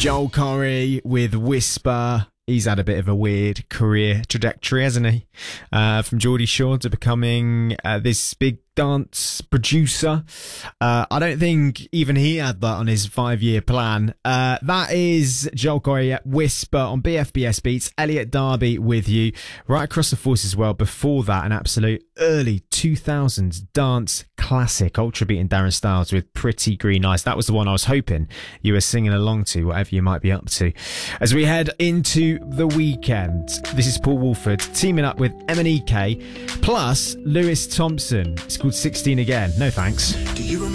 Joel Corry with Whisper. He's had a bit of a weird career trajectory, hasn't he? From Geordie Shore to becoming this big dance producer. I don't think even he had that on his 5-year plan. That is Joel Corry at Whisper on BFBS Beats. Elliot Darby with you right across the force as well. Before that, an absolute early 2000s dance classic, Ultra Beat and Darren Styles with Pretty Green Eyes. That was the one I was hoping you were singing along to, whatever you might be up to. As we head into the weekend, this is Paul Woolford teaming up with MNEK plus Lewis Thompson. It's called 16 Again. No thanks. Do you remember